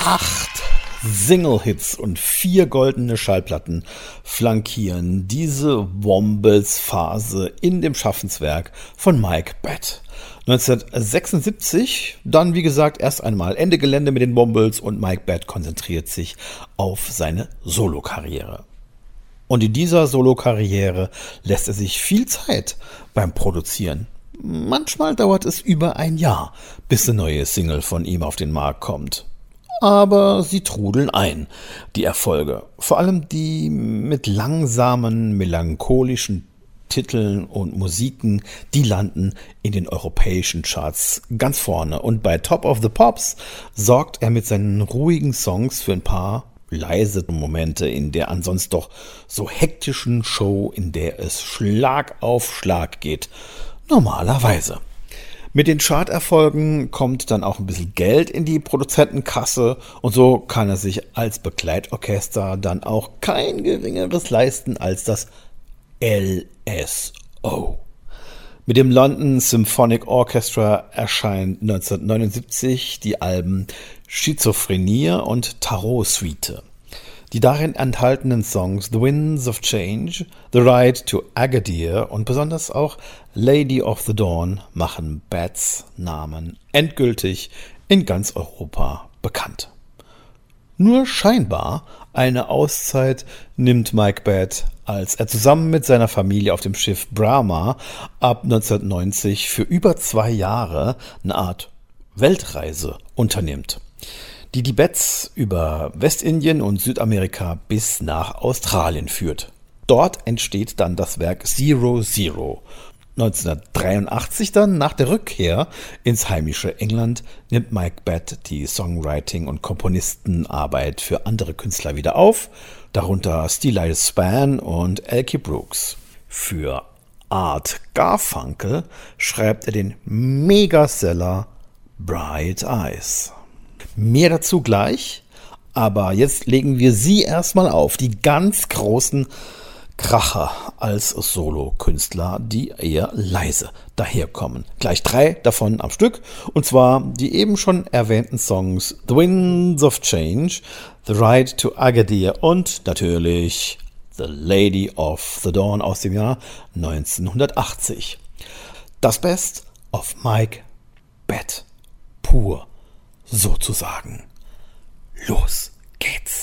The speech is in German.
8 Single-Hits und 4 goldene Schallplatten flankieren diese Wombats-Phase in dem Schaffenswerk von Mike Batt. 1976, dann wie gesagt erst einmal Ende Gelände mit den Wombats und Mike Batt konzentriert sich auf seine Solokarriere. Und in dieser Solokarriere lässt er sich viel Zeit beim Produzieren. Manchmal dauert es über ein Jahr, bis eine neue Single von ihm auf den Markt kommt. Aber sie trudeln ein, die Erfolge. Vor allem die mit langsamen, melancholischen Titeln und Musiken, die landen in den europäischen Charts ganz vorne. Und bei Top of the Pops sorgt er mit seinen ruhigen Songs für ein paar leise Momente in der ansonsten doch so hektischen Show, in der es Schlag auf Schlag geht. Normalerweise. Mit den Charterfolgen kommt dann auch ein bisschen Geld in die Produzentenkasse und so kann er sich als Begleitorchester dann auch kein geringeres leisten als das LSO. Mit dem London Symphonic Orchestra erscheint 1979 die Alben Schizophrenie und Tarot Suite. Die darin enthaltenen Songs The Winds of Change, The Ride to Agadir und besonders auch Lady of the Dawn machen Batts Namen endgültig in ganz Europa bekannt. Nur scheinbar eine Auszeit nimmt Mike Batt, als er zusammen mit seiner Familie auf dem Schiff Brahma ab 1990 für über 2 Jahre eine Art Weltreise unternimmt, die Batts über Westindien und Südamerika bis nach Australien führt. Dort entsteht dann das Werk Zero Zero. 1983 dann, nach der Rückkehr ins heimische England, nimmt Mike Batt die Songwriting- und Komponistenarbeit für andere Künstler wieder auf, darunter Steeleye Span und Elkie Brooks. Für Art Garfunkel schreibt er den Megaseller Bright Eyes. Mehr dazu gleich, aber jetzt legen wir sie erstmal auf, die ganz großen Kracher als Solokünstler, die eher leise daherkommen. Gleich 3 davon am Stück, und zwar die eben schon erwähnten Songs The Winds of Change, The Ride to Agadir und natürlich The Lady of the Dawn aus dem Jahr 1980. Das Best of Mike Batt, pur sozusagen. Los geht's!